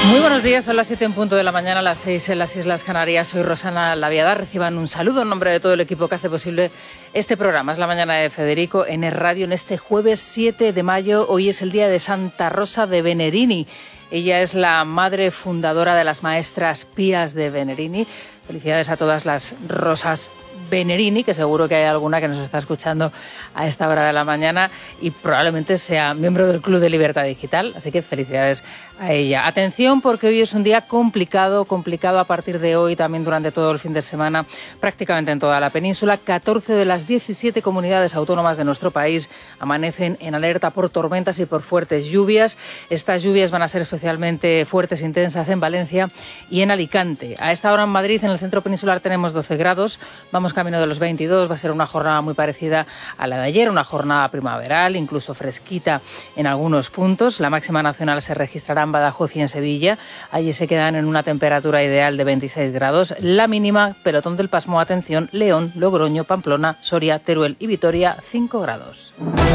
Muy buenos días, son las 7 en punto de la mañana, las 6 en las Islas Canarias. Soy Rosana Laviada. Reciban un saludo en nombre de todo el equipo que hace posible este programa. Es la mañana de Federico en Es Radio en este jueves 7 de mayo. Hoy es el día de Santa Rosa de Venerini. Ella es la madre fundadora de las maestras pías de Venerini. Felicidades a todas las Rosas Venerini, que seguro que hay alguna que nos está escuchando a esta hora de la mañana y probablemente sea miembro del Club de Libertad Digital, así que felicidades a ella. Atención, porque hoy es un día complicado a partir de hoy, también durante todo el fin de semana, prácticamente en toda la península. 14 de las 17 comunidades autónomas de nuestro país amanecen en alerta por tormentas y por fuertes lluvias. Estas lluvias van a ser especialmente fuertes e intensas en Valencia y en Alicante. A esta hora en Madrid, en el centro peninsular, tenemos 12 grados, vamos camino de los 22, va a ser una jornada muy parecida a la de ayer, una jornada primaveral, incluso fresquita en algunos puntos. La máxima nacional se registrará en Badajoz y en Sevilla. Allí se quedan en una temperatura ideal de 26 grados. La mínima, pelotón del pasmo, atención, León, Logroño, Pamplona, Soria, Teruel y Vitoria, 5 grados.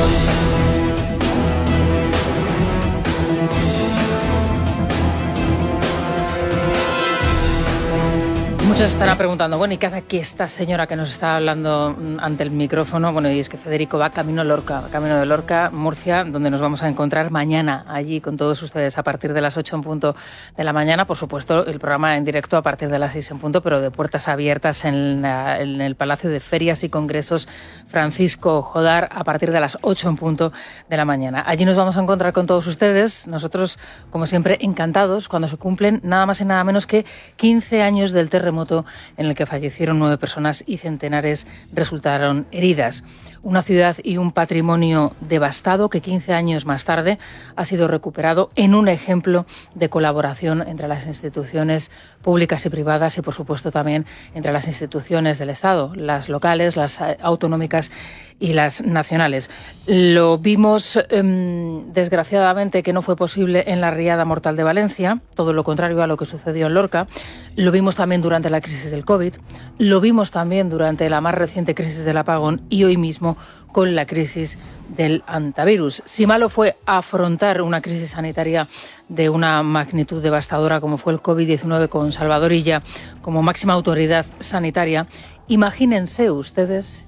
Muchos estarán preguntando, bueno, ¿y qué hace aquí esta señora que nos está hablando ante el micrófono? Bueno, y es que Federico va camino de Lorca, Murcia, donde nos vamos a encontrar mañana allí con todos ustedes a partir de las 8 en punto de la mañana. Por supuesto, el programa en directo a partir de las 6 en punto, pero de puertas abiertas en el Palacio de Ferias y Congresos Francisco Jodar a partir de las 8 en punto de la mañana. Allí nos vamos a encontrar con todos ustedes. Nosotros, como siempre, encantados cuando se cumplen nada más y nada menos que 15 años del terremoto en el que fallecieron 9 personas y centenares resultaron heridas. Una ciudad y un patrimonio devastado que 15 años más tarde ha sido recuperado en un ejemplo de colaboración entre las instituciones públicas y privadas y, por supuesto, también entre las instituciones del Estado, las locales, las autonómicas y las nacionales. Lo vimos, desgraciadamente, que no fue posible en la riada mortal de Valencia, todo lo contrario a lo que sucedió en Lorca. Lo vimos también durante la crisis del COVID, lo vimos también durante la más reciente crisis del apagón y hoy mismo con la crisis del hantavirus. Si malo fue afrontar una crisis sanitaria de una magnitud devastadora como fue el COVID-19 con Salvador Illa como máxima autoridad sanitaria, imagínense ustedes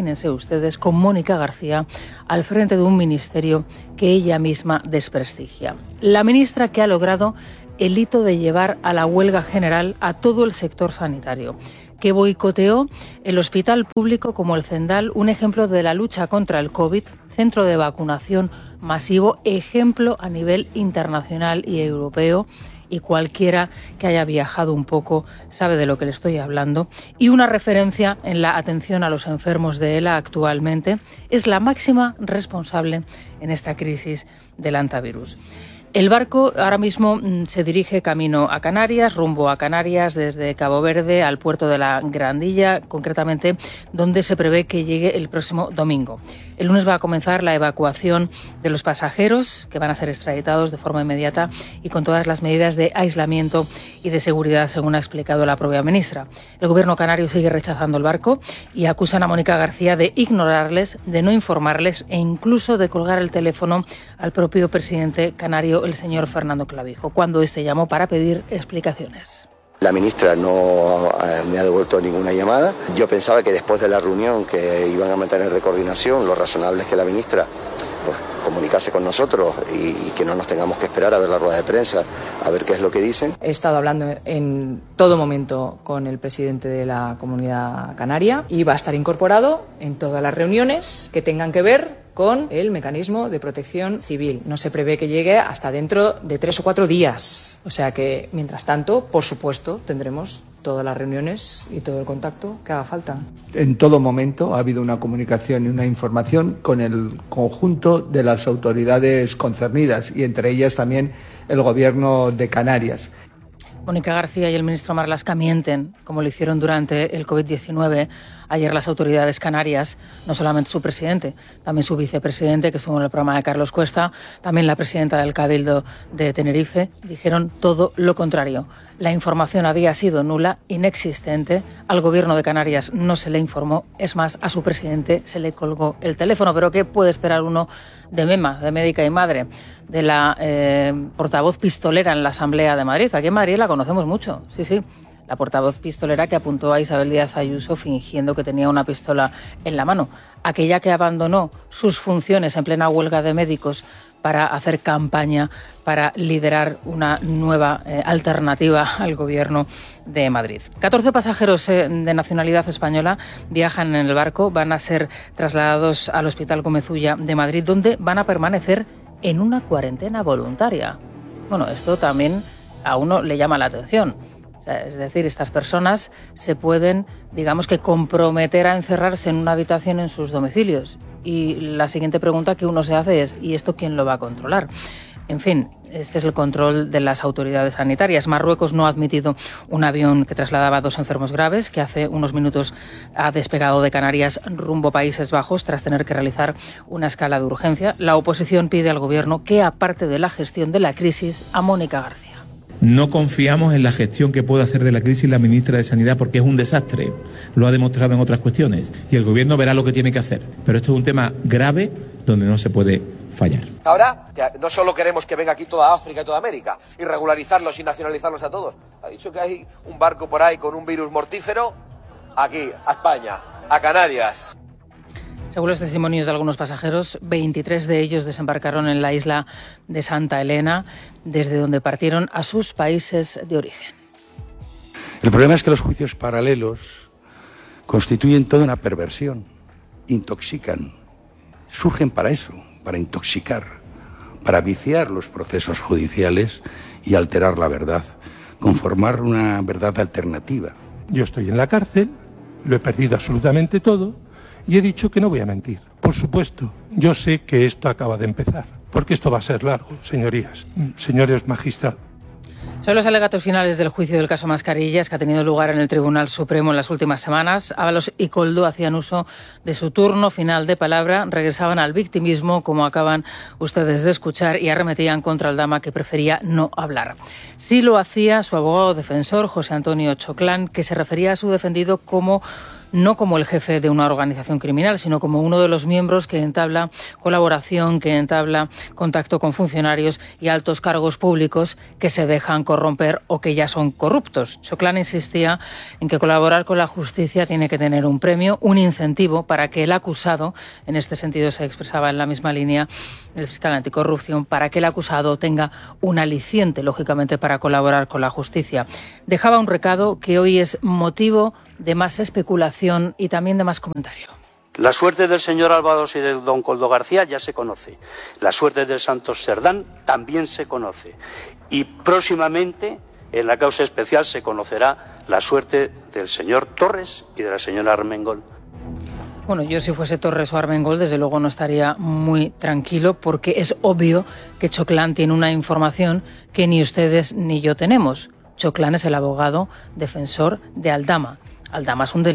con Mónica García al frente de un ministerio que ella misma desprestigia. La ministra que ha logrado el hito de llevar a la huelga general a todo el sector sanitario, que boicoteó el hospital público como el Zendal, un ejemplo de la lucha contra el COVID, centro de vacunación masivo, ejemplo a nivel internacional y europeo, y cualquiera que haya viajado un poco sabe de lo que le estoy hablando, y una referencia en la atención a los enfermos de ELA actualmente, es la máxima responsable en esta crisis del hantavirus. El barco ahora mismo se dirige camino a Canarias, rumbo a Canarias, desde Cabo Verde al puerto de la Grandilla, concretamente donde se prevé que llegue el próximo domingo. El lunes va a comenzar la evacuación de los pasajeros, que van a ser extraditados de forma inmediata y con todas las medidas de aislamiento y de seguridad, según ha explicado la propia ministra. El gobierno canario sigue rechazando el barco y acusan a Mónica García de ignorarles, de no informarles e incluso de colgar el teléfono al propio presidente canario, el señor Fernando Clavijo, cuando este llamó para pedir explicaciones. La ministra no me ha devuelto ninguna llamada. Yo pensaba que después de la reunión que iban a mantener de coordinación, lo razonable es que la ministra pues comunicase con nosotros y que no nos tengamos que esperar a ver la rueda de prensa, a ver qué es lo que dicen. He estado hablando en todo momento con el presidente de la Comunidad Canaria y va a estar incorporado en todas las reuniones que tengan que ver con el mecanismo de protección civil. No se prevé que llegue hasta dentro de 3 o 4 días. O sea que, mientras tanto, por supuesto, tendremos todas las reuniones y todo el contacto que haga falta. En todo momento ha habido una comunicación y una información con el conjunto de las autoridades concernidas y entre ellas también el Gobierno de Canarias. Mónica García y el ministro Marlaska mienten, como lo hicieron durante el COVID-19. Ayer las autoridades canarias, no solamente su presidente, también su vicepresidente, que estuvo en el programa de Carlos Cuesta, también la presidenta del Cabildo de Tenerife, dijeron todo lo contrario. La información había sido nula, inexistente. Al gobierno de Canarias no se le informó, es más, a su presidente se le colgó el teléfono. Pero ¿qué puede esperar uno de MEMA, de Médica y Madre, de la portavoz pistolera en la Asamblea de Madrid. Aquí en Madrid la conocemos mucho, sí. La portavoz pistolera que apuntó a Isabel Díaz Ayuso fingiendo que tenía una pistola en la mano. Aquella que abandonó sus funciones en plena huelga de médicos para hacer campaña, para liderar una nueva alternativa al gobierno de Madrid. 14 pasajeros de nacionalidad española viajan en el barco, van a ser trasladados al Hospital Gómez Ulla de Madrid, donde van a permanecer en una cuarentena voluntaria. Bueno, esto también a uno le llama la atención. Es decir, estas personas se pueden, digamos que, comprometer a encerrarse en una habitación en sus domicilios. Y la siguiente pregunta que uno se hace es, ¿y esto quién lo va a controlar? En fin, este es el control de las autoridades sanitarias. Marruecos no ha admitido un avión que trasladaba a 2 enfermos graves, que hace unos minutos ha despegado de Canarias rumbo a Países Bajos tras tener que realizar una escala de urgencia. La oposición pide al gobierno que aparte de la gestión de la crisis a Mónica García. No confiamos en la gestión que puede hacer de la crisis la ministra de Sanidad porque es un desastre. Lo ha demostrado en otras cuestiones y el gobierno verá lo que tiene que hacer. Pero esto es un tema grave donde no se puede fallar. Ahora, no solo queremos que venga aquí toda África y toda América y regularizarlos y nacionalizarlos a todos. Ha dicho que hay un barco por ahí con un virus mortífero aquí, a España, a Canarias. Según los testimonios de algunos pasajeros, 23 de ellos desembarcaron en la isla de Santa Elena, desde donde partieron a sus países de origen. El problema es que los juicios paralelos constituyen toda una perversión, intoxican, surgen para eso, para intoxicar, para viciar los procesos judiciales y alterar la verdad, conformar una verdad alternativa. Yo estoy en la cárcel, lo he perdido absolutamente todo, y he dicho que no voy a mentir. Por supuesto, yo sé que esto acaba de empezar, porque esto va a ser largo, señorías, señores magistrados. Son los alegatos finales del juicio del caso Mascarillas que ha tenido lugar en el Tribunal Supremo en las últimas semanas. Ábalos y Koldo hacían uso de su turno final de palabra, regresaban al victimismo, como acaban ustedes de escuchar, y arremetían contra Aldama, que prefería no hablar. Sí lo hacía su abogado defensor, José Antonio Choclán, que se refería a su defendido no como el jefe de una organización criminal, sino como uno de los miembros que entabla colaboración, que entabla contacto con funcionarios y altos cargos públicos que se dejan corromper o que ya son corruptos. Choclán insistía en que colaborar con la justicia tiene que tener un premio, un incentivo para que el acusado, en este sentido se expresaba en la misma línea el fiscal anticorrupción, para que el acusado tenga un aliciente, lógicamente, para colaborar con la justicia. Dejaba un recado que hoy es motivo de más especulación y también de más comentario. La suerte del señor Ábalos y de don Koldo García ya se conoce. La suerte del Santos Cerdán también se conoce. Y próximamente, en la causa especial, se conocerá la suerte del señor Torres y de la señora Armengol. Bueno, yo si fuese Torres o Armengol, desde luego no estaría muy tranquilo, porque es obvio que Choclán tiene una información que ni ustedes ni yo tenemos. Choclán es el abogado defensor de Aldama. Aldama es un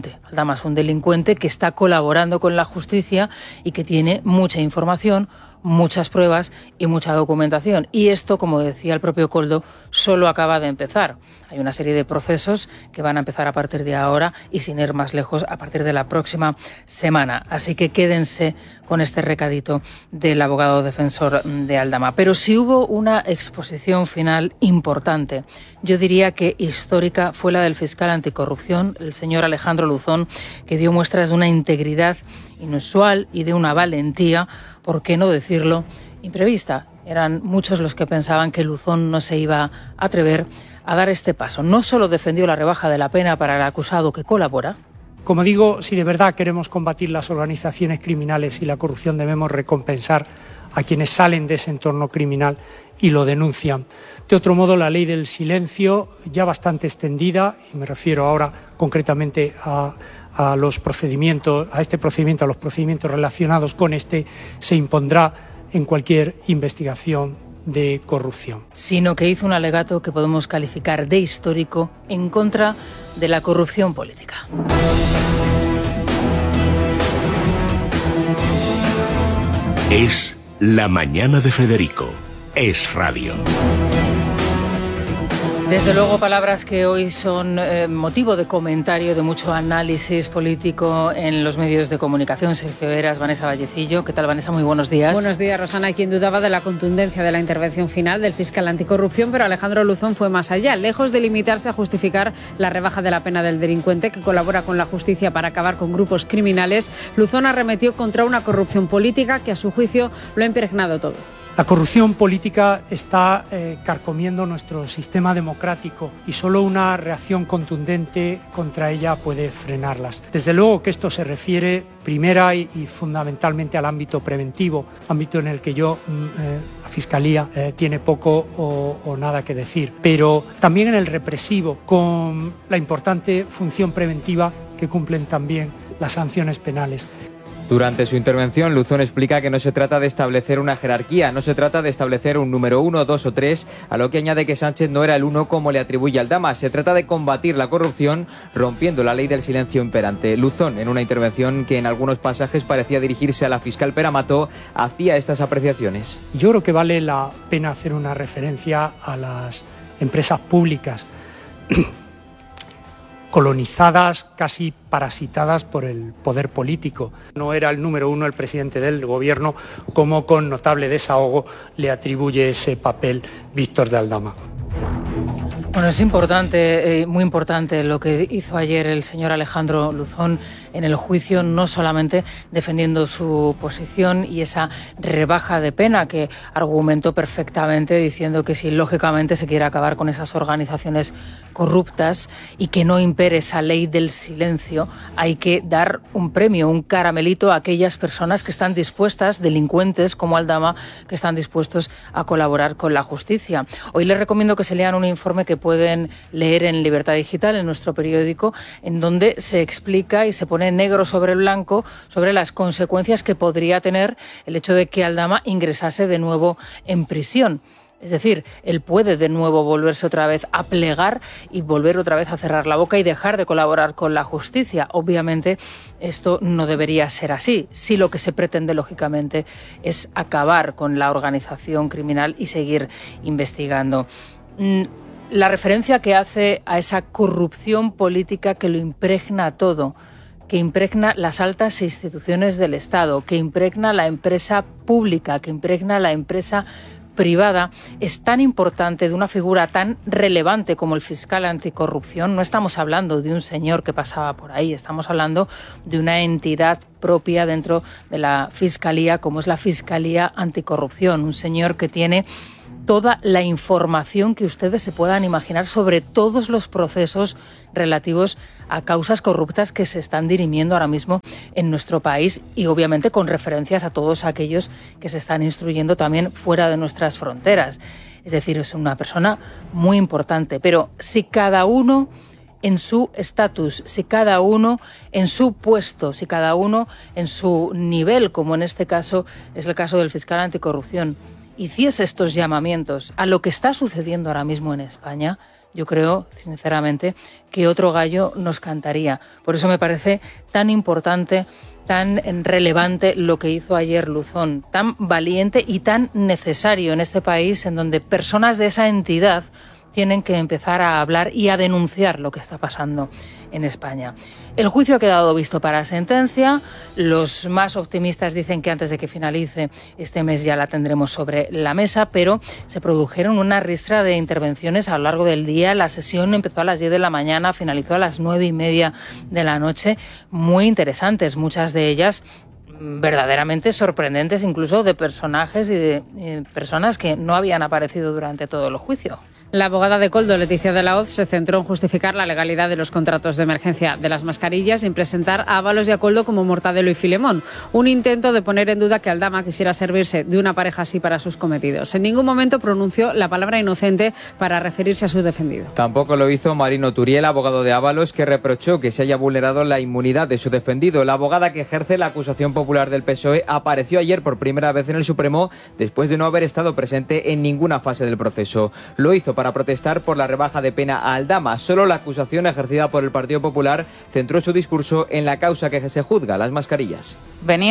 delincuente que está colaborando con la justicia y que tiene mucha información, muchas pruebas y mucha documentación. Y esto, como decía el propio Koldo, solo acaba de empezar. Hay una serie de procesos que van a empezar a partir de ahora y, sin ir más lejos, a partir de la próxima semana. Así que quédense con este recadito del abogado defensor de Aldama. Pero si hubo una exposición final importante, yo diría que histórica, fue la del fiscal anticorrupción, el señor Alejandro Luzón, que dio muestras de una integridad inusual y de una valentía, por qué no decirlo, imprevista. Eran muchos los que pensaban que Luzón no se iba a atrever a dar este paso. No solo defendió la rebaja de la pena para el acusado que colabora. Como digo, si de verdad queremos combatir las organizaciones criminales y la corrupción, debemos recompensar a quienes salen de ese entorno criminal y lo denuncian. De otro modo, la ley del silencio, ya bastante extendida, y me refiero ahora concretamente a los procedimientos relacionados con este, se impondrá en cualquier investigación de corrupción. Sino que hizo un alegato que podemos calificar de histórico en contra de la corrupción política. Es la mañana de Federico. Es radio. Desde luego, palabras que hoy son motivo de comentario, de mucho análisis político en los medios de comunicación. Sergio Heras, Vanessa Vallecillo. ¿Qué tal, Vanessa? Muy buenos días. Buenos días, Rosana. Hay quien dudaba de la contundencia de la intervención final del fiscal anticorrupción, pero Alejandro Luzón fue más allá. Lejos de limitarse a justificar la rebaja de la pena del delincuente que colabora con la justicia para acabar con grupos criminales, Luzón arremetió contra una corrupción política que, a su juicio, lo ha impregnado todo. La corrupción política está carcomiendo nuestro sistema democrático y solo una reacción contundente contra ella puede frenarlas. Desde luego que esto se refiere primera y fundamentalmente al ámbito preventivo, ámbito en el que la Fiscalía tiene poco o nada que decir, pero también en el represivo, con la importante función preventiva que cumplen también las sanciones penales. Durante su intervención, Luzón explica que no se trata de establecer una jerarquía, no se trata de establecer un número 1, 2 o 3, a lo que añade que Sánchez no era el 1 como le atribuye Aldama. Se trata de combatir la corrupción rompiendo la ley del silencio imperante. Luzón, en una intervención que en algunos pasajes parecía dirigirse a la fiscal Pera Mato, hacía estas apreciaciones. Yo creo que vale la pena hacer una referencia a las empresas públicas colonizadas, casi parasitadas por el poder político. No era el número 1 el presidente del gobierno, como con notable desahogo le atribuye ese papel Víctor de Aldama. Bueno, es importante, muy importante lo que hizo ayer el señor Alejandro Luzón en el juicio, no solamente defendiendo su posición y esa rebaja de pena que argumentó perfectamente, diciendo que si lógicamente se quiere acabar con esas organizaciones corruptas y que no impere esa ley del silencio, hay que dar un premio, un caramelito a aquellas personas que están dispuestas, delincuentes como Aldama, que están dispuestos a colaborar con la justicia. Hoy les recomiendo que se lean un informe que pueden leer en Libertad Digital, en nuestro periódico, en donde se explica y se pone negro sobre blanco sobre las consecuencias que podría tener el hecho de que Aldama ingresase de nuevo en prisión. Es decir, él puede de nuevo volverse otra vez a plegar y volver otra vez a cerrar la boca y dejar de colaborar con la justicia. Obviamente, esto no debería ser así. Sí, lo que se pretende, lógicamente, es acabar con la organización criminal y seguir investigando. La referencia que hace a esa corrupción política que lo impregna todo, que impregna las altas instituciones del Estado, que impregna la empresa pública, que impregna la empresa privada, es tan importante, de una figura tan relevante como el fiscal anticorrupción. No estamos hablando de un señor que pasaba por ahí, estamos hablando de una entidad propia dentro de la Fiscalía, como es la Fiscalía Anticorrupción, un señor que tiene toda la información que ustedes se puedan imaginar sobre todos los procesos relativos a causas corruptas que se están dirimiendo ahora mismo en nuestro país y obviamente con referencias a todos aquellos que se están instruyendo también fuera de nuestras fronteras. Es decir, es una persona muy importante, pero si cada uno en su estatus, si cada uno en su puesto, si cada uno en su nivel, como en este caso es el caso del fiscal anticorrupción, hiciese estos llamamientos a lo que está sucediendo ahora mismo en España, yo creo, sinceramente, que otro gallo nos cantaría. Por eso me parece tan importante, tan relevante lo que hizo ayer Luzón, tan valiente y tan necesario en este país en donde personas de esa entidad tienen que empezar a hablar y a denunciar lo que está pasando en España. El juicio ha quedado visto para sentencia. Los más optimistas dicen que antes de que finalice este mes ya la tendremos sobre la mesa, pero se produjeron una ristra de intervenciones a lo largo del día. La sesión empezó a las 10 de la mañana, finalizó a las 9:30 de la noche. Muy interesantes, muchas de ellas verdaderamente sorprendentes, incluso de personajes y de personas que no habían aparecido durante todo el juicio. La abogada de Koldo, Leticia de la Hoz, se centró en justificar la legalidad de los contratos de emergencia de las mascarillas y en presentar a Ábalos y a Koldo como Mortadelo y Filemón. Un intento de poner en duda que Aldama quisiera servirse de una pareja así para sus cometidos. En ningún momento pronunció la palabra inocente para referirse a su defendido. Tampoco lo hizo Marino Turiel, abogado de Ábalos, que reprochó que se haya vulnerado la inmunidad de su defendido. La abogada que ejerce la acusación popular del PSOE apareció ayer por primera vez en el Supremo después de no haber estado presente en ninguna fase del proceso. Lo hizo para protestar por la rebaja de pena a Aldama. Solo la acusación ejercida por el Partido Popular centró su discurso en la causa que se juzga, las mascarillas.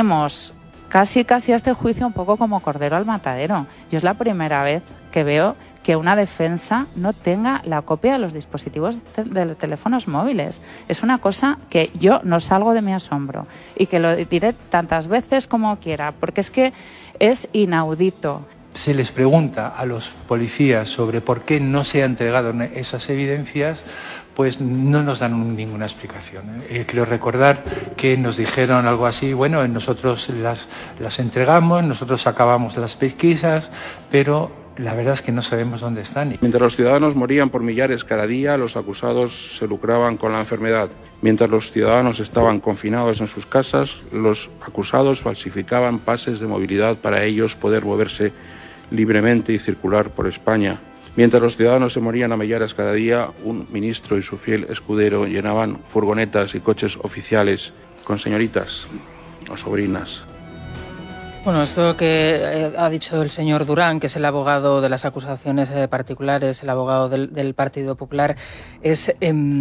Venimos casi a este juicio un poco como cordero al matadero. Yo es la primera vez que veo que una defensa no tenga la copia de los dispositivos de los teléfonos móviles. Es una cosa que yo no salgo de mi asombro y que lo diré tantas veces como quiera, porque es que es inaudito. Se les pregunta a los policías sobre por qué no se han entregado esas evidencias, pues no nos dan ninguna explicación. Quiero recordar que nos dijeron algo así, bueno, nosotros las entregamos, nosotros acabamos las pesquisas, pero la verdad es que no sabemos dónde están. Mientras los ciudadanos morían por millares cada día, los acusados se lucraban con la enfermedad. Mientras los ciudadanos estaban confinados en sus casas, los acusados falsificaban pases de movilidad para ellos poder moverse libremente y circular por España. Mientras los ciudadanos se morían a millares cada día, un ministro y su fiel escudero llenaban furgonetas y coches oficiales con señoritas o sobrinas. Bueno, esto que ha dicho el señor Durán, que es el abogado de las acusaciones particulares, el abogado del Partido Popular, es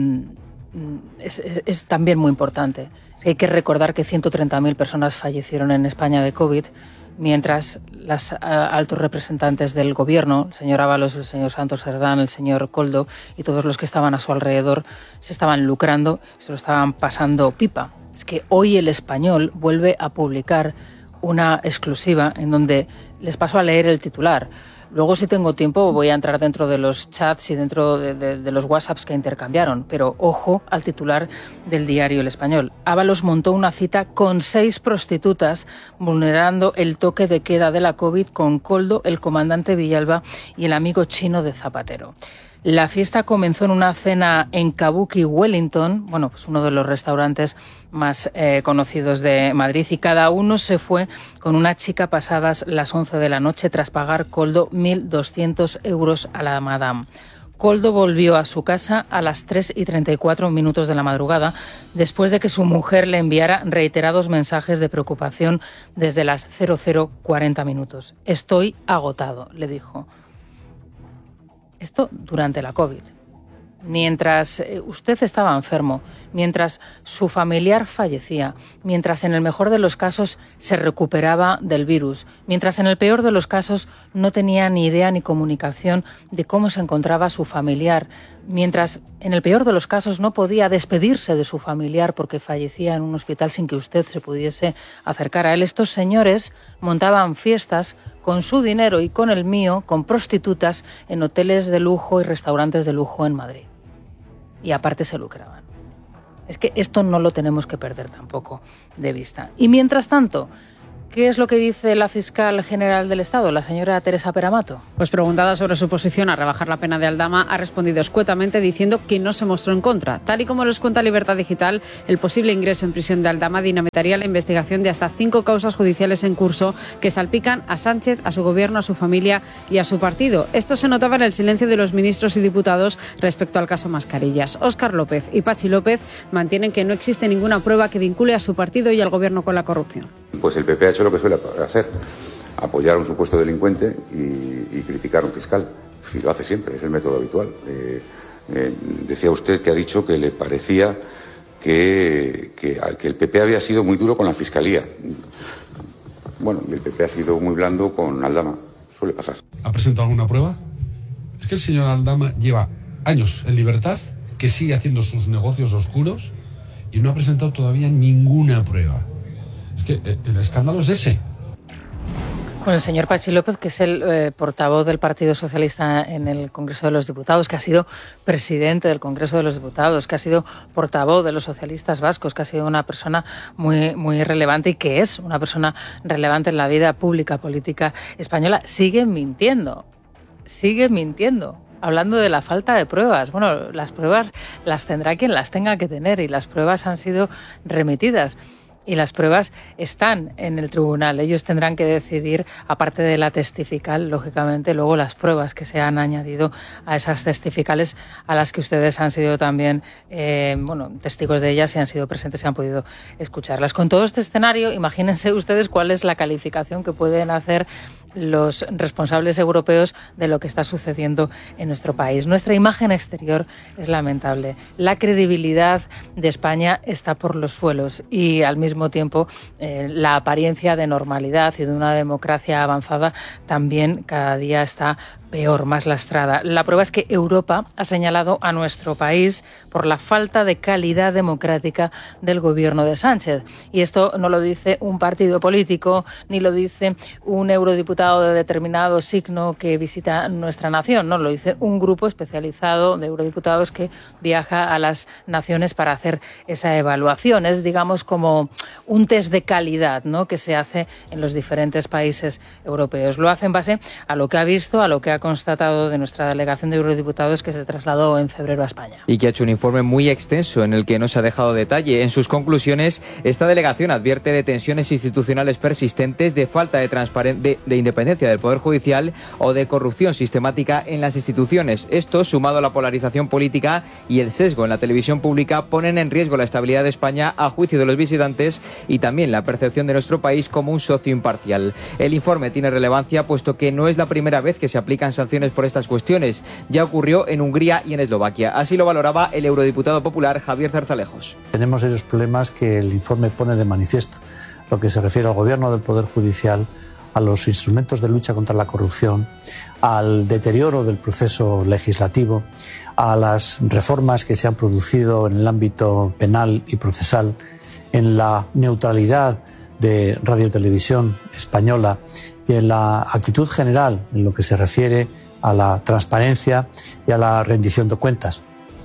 también muy importante. Hay que recordar que 130.000 personas fallecieron en España de COVID, mientras los altos representantes del Gobierno, el señor Ábalos, el señor Santos Cerdán, el señor Koldo y todos los que estaban a su alrededor se estaban lucrando, se lo estaban pasando pipa. Es que hoy El Español vuelve a publicar una exclusiva en donde les paso a leer el titular. Luego, si tengo tiempo, voy a entrar dentro de los chats y dentro de los WhatsApps que intercambiaron. Pero ojo al titular del diario El Español. Ábalos montó una cita con 6 prostitutas, vulnerando el toque de queda de la COVID con Koldo, el comandante Villalba y el amigo chino de Zapatero. La fiesta comenzó en una cena en Kabuki, Wellington, pues uno de los restaurantes más conocidos de Madrid, y cada uno se fue con una chica pasadas las 11 de la noche tras pagar Koldo 1.200 euros a la madame. Koldo volvió a su casa a las 3:34 de la madrugada, después de que su mujer le enviara reiterados mensajes de preocupación desde las 00:40. Estoy agotado, le dijo. Esto durante la COVID. Mientras usted estaba enfermo, mientras su familiar fallecía, mientras en el mejor de los casos se recuperaba del virus, mientras en el peor de los casos no tenía ni idea ni comunicación de cómo se encontraba su familiar, mientras en el peor de los casos no podía despedirse de su familiar porque fallecía en un hospital sin que usted se pudiese acercar a él, estos señores montaban fiestas con su dinero y con el mío, con prostitutas en hoteles de lujo y restaurantes de lujo en Madrid. Y aparte se lucraban. Es que esto no lo tenemos que perder tampoco de vista. Y mientras tanto, ¿qué es lo que dice la fiscal general del Estado, la señora Teresa Peramato? Pues preguntada sobre su posición a rebajar la pena de Aldama, ha respondido escuetamente diciendo que no se mostró en contra. Tal y como les cuenta Libertad Digital, el posible ingreso en prisión de Aldama dinamitaría la investigación de hasta 5 causas judiciales en curso que salpican a Sánchez, a su gobierno, a su familia y a su partido. Esto se notaba en el silencio de los ministros y diputados respecto al caso Mascarillas. Óscar López y Pachi López mantienen que no existe ninguna prueba que vincule a su partido y al gobierno con la corrupción. Pues el PP ha hecho lo que suele hacer, apoyar a un supuesto delincuente y criticar a un fiscal. Sí, lo hace siempre, es el método habitual. Decía usted que ha dicho que le parecía que el PP había sido muy duro con la Fiscalía. Bueno, y el PP ha sido muy blando con Aldama. Suele pasar. ¿Ha presentado alguna prueba? Es que el señor Aldama lleva años en libertad, que sigue haciendo sus negocios oscuros y no ha presentado todavía ninguna prueba. Es que el escándalo es ese. Bueno, el señor Pachi López, que es el portavoz del Partido Socialista en el Congreso de los Diputados, que ha sido presidente del Congreso de los Diputados, que ha sido portavoz de los socialistas vascos, que ha sido una persona muy, muy relevante y que es una persona relevante en la vida pública, política española, sigue mintiendo, hablando de la falta de pruebas. Bueno, las pruebas las tendrá quien las tenga que tener y las pruebas han sido remitidas. Y las pruebas están en el tribunal. Ellos tendrán que decidir, aparte de la testifical, lógicamente, luego las pruebas que se han añadido a esas testificales a las que ustedes han sido también testigos de ellas y han sido presentes y han podido escucharlas. Con todo este escenario, imagínense ustedes cuál es la calificación que pueden hacer los responsables europeos de lo que está sucediendo en nuestro país. Nuestra imagen exterior es lamentable. La credibilidad de España está por los suelos y al mismo tiempo la apariencia de normalidad y de una democracia avanzada también cada día está peor, más lastrada. La prueba es que Europa ha señalado a nuestro país por la falta de calidad democrática del gobierno de Sánchez. Y esto no lo dice un partido político, ni lo dice un eurodiputado de determinado signo que visita nuestra nación, no, lo dice un grupo especializado de eurodiputados que viaja a las naciones para hacer esa evaluación. Es, digamos, como un test de calidad, ¿no?, que se hace en los diferentes países europeos. Lo hace en base a lo que ha visto, a lo que ha constatado de nuestra delegación de eurodiputados que se trasladó en febrero a España. Y que ha hecho un informe muy extenso en el que no se ha dejado detalle. En sus conclusiones, esta delegación advierte de tensiones institucionales persistentes, de falta de independencia del Poder Judicial o de corrupción sistemática en las instituciones. Esto, sumado a la polarización política y el sesgo en la televisión pública, ponen en riesgo la estabilidad de España a juicio de los visitantes y también la percepción de nuestro país como un socio imparcial. El informe tiene relevancia puesto que no es la primera vez que se aplican sanciones por estas cuestiones. Ya ocurrió en Hungría y en Eslovaquia. Así lo valoraba el eurodiputado popular Javier Zarzalejos. Tenemos serios problemas que el informe pone de manifiesto. Lo que se refiere al gobierno del Poder Judicial, a los instrumentos de lucha contra la corrupción, al deterioro del proceso legislativo, a las reformas que se han producido en el ámbito penal y procesal, en la neutralidad de Radio y Televisión Española y en la actitud general en lo que se refiere a la transparencia y a la rendición de cuentas.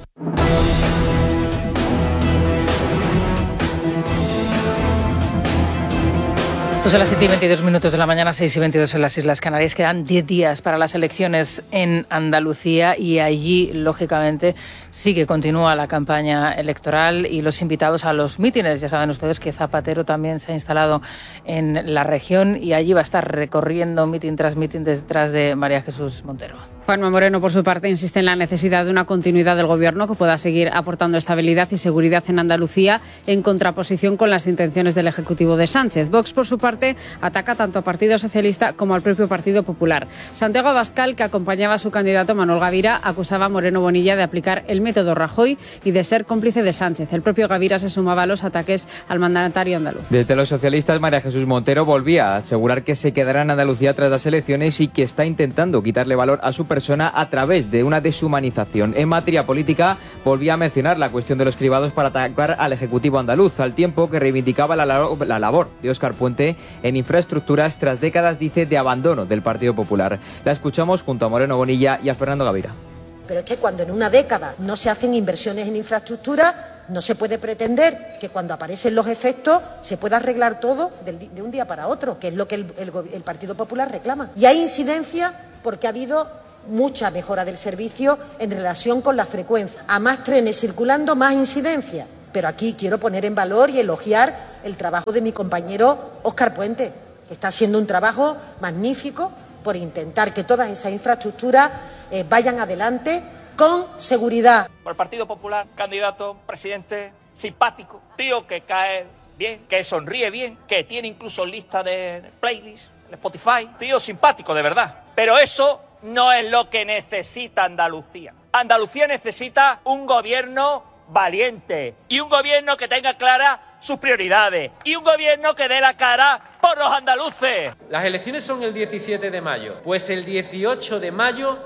Pues a las 7:22 de la mañana, 6:22 en las Islas Canarias. Quedan 10 días para las elecciones en Andalucía y allí, lógicamente, continúa la campaña electoral y los invitados a los mítines. Ya saben ustedes que Zapatero también se ha instalado en la región y allí va a estar recorriendo mítin tras mítin detrás de María Jesús Montero. Juanma Moreno, por su parte, insiste en la necesidad de una continuidad del Gobierno que pueda seguir aportando estabilidad y seguridad en Andalucía, en contraposición con las intenciones del Ejecutivo de Sánchez. Vox, por su parte, ataca tanto al Partido Socialista como al propio Partido Popular. Santiago Abascal, que acompañaba a su candidato Manuel Gavira, acusaba a Moreno Bonilla de aplicar el método Rajoy y de ser cómplice de Sánchez. El propio Gavira se sumaba a los ataques al mandatario andaluz. Desde los socialistas, María Jesús Montero volvía a asegurar que se quedará en Andalucía tras las elecciones y que está intentando quitarle valor a su persona a través de una deshumanización. En materia política, volvía a mencionar la cuestión de los cribados para atacar al Ejecutivo andaluz, al tiempo que reivindicaba la labor de Óscar Puente en infraestructuras tras décadas, dice, de abandono del Partido Popular. La escuchamos junto a Moreno Bonilla y a Fernando Gavira. Pero es que cuando en una década no se hacen inversiones en infraestructura, no se puede pretender que cuando aparecen los efectos se pueda arreglar todo de un día para otro, que es lo que el Partido Popular reclama. Y hay incidencia porque ha habido mucha mejora del servicio en relación con la frecuencia. A más trenes circulando, más incidencia. Pero aquí quiero poner en valor y elogiar el trabajo de mi compañero Óscar Puente, que está haciendo un trabajo magnífico por intentar que todas esas infraestructuras vayan adelante con seguridad. Por el Partido Popular, candidato, presidente, simpático, tío que cae bien, que sonríe bien, que tiene incluso lista de playlist en Spotify, tío simpático de verdad. Pero eso no es lo que necesita Andalucía. Andalucía necesita un gobierno valiente y un gobierno que tenga claras sus prioridades y un gobierno que dé la cara por los andaluces. Las elecciones son el 17 de mayo. Pues el 18 de mayo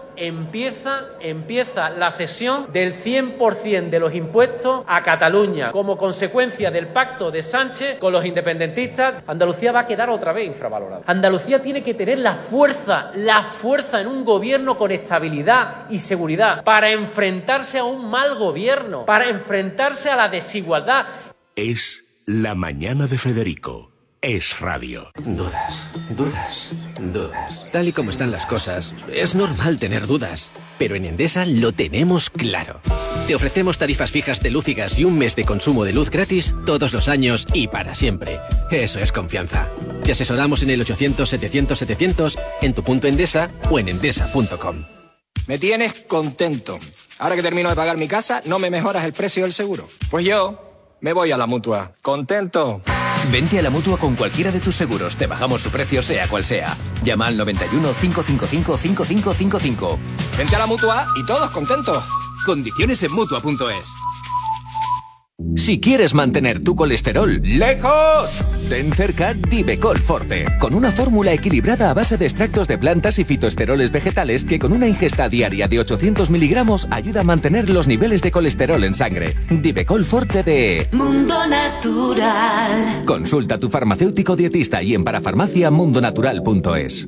empieza la cesión del 100% de los impuestos a Cataluña. Como consecuencia del pacto de Sánchez con los independentistas, Andalucía va a quedar otra vez infravalorada. Andalucía tiene que tener la fuerza en un gobierno con estabilidad y seguridad para enfrentarse a un mal gobierno, para enfrentarse a la desigualdad. Es la mañana de Federico. Es radio. Dudas. Tal y como están las cosas, es normal tener dudas. Pero en Endesa lo tenemos claro. Te ofrecemos tarifas fijas de luz y gas y un mes de consumo de luz gratis todos los años y para siempre. Eso es confianza. Te asesoramos en el 800-700-700, en tu punto Endesa o en endesa.com. Me tienes contento. Ahora que termino de pagar mi casa, ¿no me mejoras el precio del seguro? Pues yo me voy a la Mutua. ¿Contento? Vente a la Mutua con cualquiera de tus seguros. Te bajamos su precio sea cual sea. Llama al 91 555 5555. Vente a la Mutua y todos contentos. Condiciones en Mutua.es. Si quieres mantener tu colesterol lejos, ten cerca Divecol Forte, con una fórmula equilibrada a base de extractos de plantas y fitoesteroles vegetales que con una ingesta diaria de 800 miligramos ayuda a mantener los niveles de colesterol en sangre. Divecol Forte de Mundo Natural. Consulta a tu farmacéutico dietista y en parafarmacia mundonatural.es.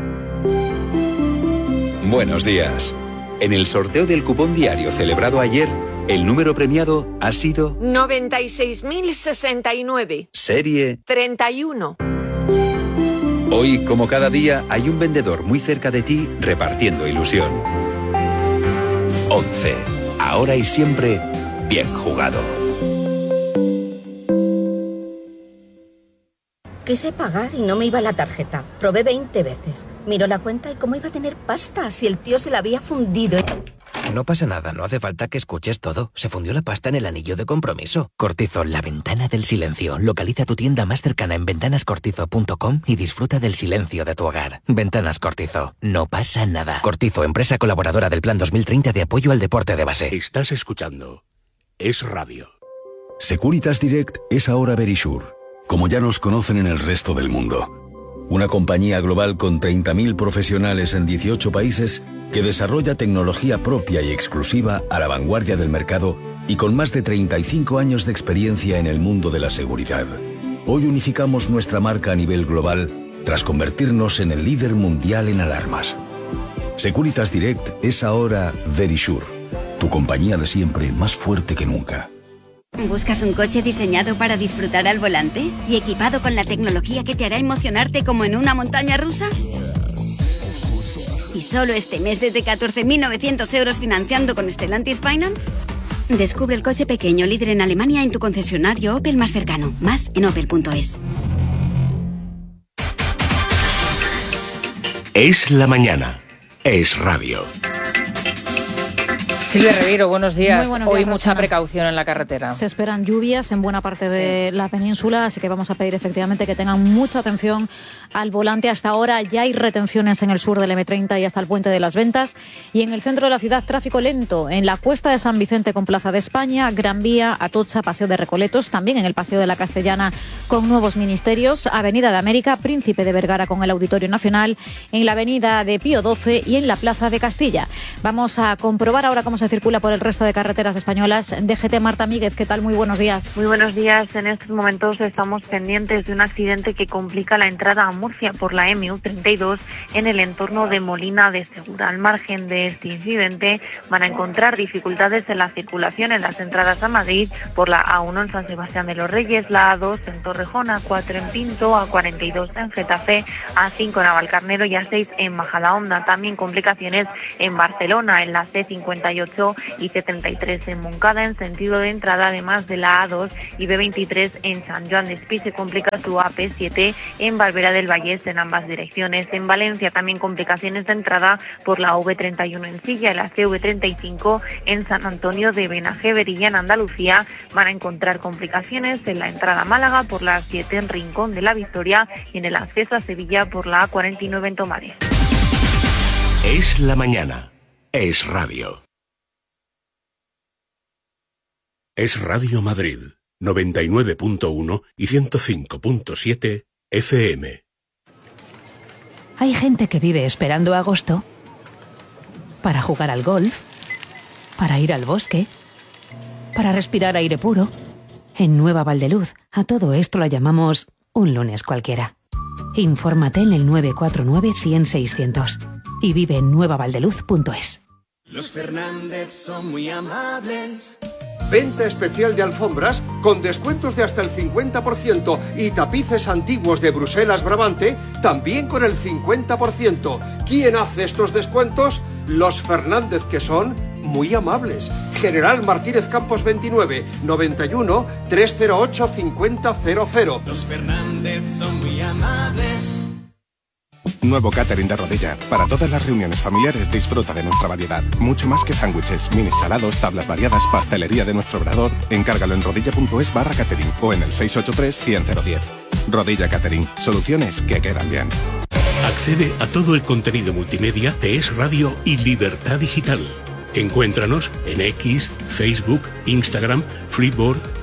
Buenos días. En el sorteo del cupón diario celebrado ayer, el número premiado ha sido 96.069. Serie 31. Hoy, como cada día, hay un vendedor muy cerca de ti repartiendo ilusión. 11. Ahora y siempre, bien jugado. Quise pagar y no me iba la tarjeta. Probé 20 veces. Miró la cuenta y cómo iba a tener pasta si el tío se la había fundido. No pasa nada, no hace falta que escuches todo. Se fundió la pasta en el anillo de compromiso. Cortizo, la ventana del silencio. Localiza tu tienda más cercana en ventanascortizo.com y disfruta del silencio de tu hogar. Ventanas Cortizo, no pasa nada. Cortizo, empresa colaboradora del Plan 2030 de apoyo al deporte de base. Estás escuchando Es Radio. Securitas Direct es ahora Verisure, como ya nos conocen en el resto del mundo. Una compañía global con 30.000 profesionales en 18 países que desarrolla tecnología propia y exclusiva a la vanguardia del mercado y con más de 35 años de experiencia en el mundo de la seguridad. Hoy unificamos nuestra marca a nivel global tras convertirnos en el líder mundial en alarmas. Securitas Direct es ahora Verisure, tu compañía de siempre más fuerte que nunca. ¿Buscas un coche diseñado para disfrutar al volante y equipado con la tecnología que te hará emocionarte como en una montaña rusa? ¿Y solo este mes desde 14.900 euros financiando con Stellantis Finance? Descubre el coche pequeño líder en Alemania en tu concesionario Opel más cercano. Más en opel.es. Es la mañana. Es Radio. Silvia Regueiro, buenos días. Muy buenos Hoy días, mucha Rosana. precaución en la carretera. Se esperan lluvias en buena parte de la península, así que vamos a pedir efectivamente que tengan mucha atención al volante. Hasta ahora ya hay retenciones en el sur del M30 y hasta el Puente de las Ventas. Y en el centro de la ciudad, tráfico lento en la Cuesta de San Vicente con Plaza de España, Gran Vía, Atocha, Paseo de Recoletos, también en el Paseo de la Castellana con nuevos ministerios, Avenida de América, Príncipe de Vergara con el Auditorio Nacional, en la Avenida de Pío XII y en la Plaza de Castilla. Vamos a comprobar ahora cómo se circula por el resto de carreteras españolas. DGT, Marta Míguez, ¿qué tal? Muy buenos días. Muy buenos días. En estos momentos estamos pendientes de un accidente que complica la entrada a Murcia por la MU32 en el entorno de Molina de Segura. Al margen de este incidente van a encontrar dificultades en la circulación en las entradas a Madrid por la A1 en San Sebastián de los Reyes, la A2 en Torrejón, A4 en Pinto, A42 en Getafe, A5 en Navalcarnero y A6 en Majadahonda. También complicaciones en Barcelona, en la C58 y C33 en Moncada en sentido de entrada, además de la A2 y B23 en San Joan d'Espí. Se complica su AP7 en Barberá del Vallès en ambas direcciones. En Valencia también complicaciones de entrada por la V31 en Silla y la CV35 en San Antonio de Benajever. Y en Andalucía van a encontrar complicaciones en la entrada a Málaga por la A7 en Rincón de la Victoria y en el acceso a Sevilla por la A49 en Tomares. Es la mañana. Es Radio. Es Radio Madrid, 99.1 y 105.7 FM. Hay gente que vive esperando agosto para jugar al golf, para ir al bosque, para respirar aire puro. En Nueva Valdeluz, a todo esto lo llamamos un lunes cualquiera. Infórmate en el 949-100-600 y vive en nuevavaldeluz.es. Los Fernández son muy amables. Venta especial de alfombras con descuentos de hasta el 50% y tapices antiguos de Bruselas Brabante también con el 50%. ¿Quién hace estos descuentos? Los Fernández, que son muy amables. General Martínez Campos 29, 91 308 5000. Los Fernández son muy amables. Nuevo catering de Rodilla. Para todas las reuniones familiares disfruta de nuestra variedad. Mucho más que sándwiches, minis salados, tablas variadas, pastelería de nuestro obrador. Encárgalo en rodilla.es/catering o en el 683-100-010. Rodilla Catering. Soluciones que quedan bien. Accede a todo el contenido multimedia de Es Radio y Libertad Digital. Encuéntranos en X, Facebook, Instagram, Flipboard,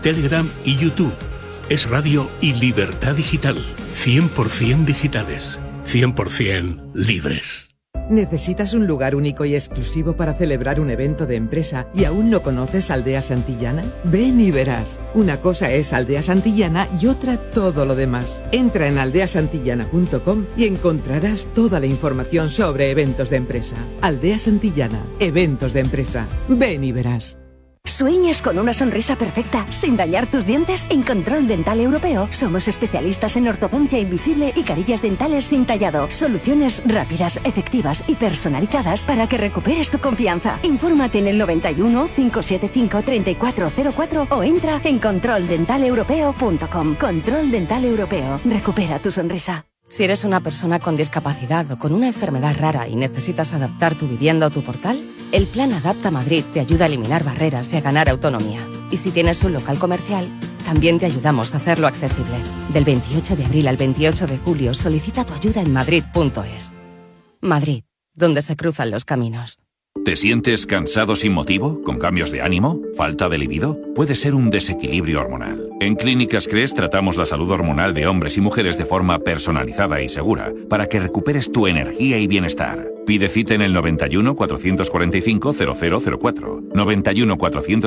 Telegram y YouTube. Es radio y libertad digital. 100% digitales. 100% libres. ¿Necesitas un lugar único y exclusivo para celebrar un evento de empresa y aún no conoces Aldea Santillana? Ven y verás. Una cosa es Aldea Santillana y otra todo lo demás. Entra en aldeasantillana.com y encontrarás toda la información sobre eventos de empresa. Aldea Santillana, eventos de empresa. Ven y verás. ¿Sueñas con una sonrisa perfecta sin dañar tus dientes? En Control Dental Europeo somos especialistas en ortodoncia invisible y carillas dentales sin tallado. Soluciones rápidas, efectivas y personalizadas para que recuperes tu confianza. Infórmate en el 91 575 3404 o entra en controldentaleuropeo.com. Control Dental Europeo. Recupera tu sonrisa. Si eres una persona con discapacidad o con una enfermedad rara y necesitas adaptar tu vivienda o tu portal, el Plan Adapta Madrid te ayuda a eliminar barreras y a ganar autonomía. Y si tienes un local comercial, también te ayudamos a hacerlo accesible. Del 28 de abril al 28 de julio solicita tu ayuda en madrid.es. Madrid, donde se cruzan los caminos. ¿Te sientes cansado sin motivo? ¿Con cambios de ánimo? ¿Falta de libido? Puede ser un desequilibrio hormonal. En Clínicas CRES tratamos la salud hormonal de hombres y mujeres de forma personalizada y segura para que recuperes tu energía y bienestar. Pide cita en el 91 445 0004, 91